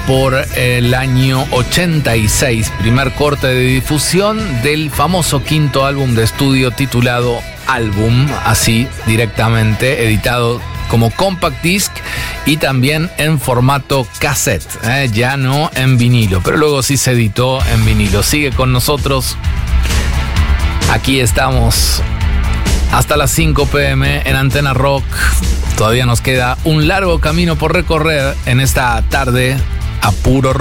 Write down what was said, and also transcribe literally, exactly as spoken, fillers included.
por el año ochenta y seis, primer corte de difusión del famoso quinto álbum de estudio titulado Álbum, así directamente, editado como compact disc y también en formato cassette, ¿eh? Ya no en vinilo, pero luego sí se editó en vinilo. Sigue con nosotros, aquí estamos hasta las cinco pm en Antena Rock. Todavía nos queda un largo camino por recorrer en esta tarde a puro rock.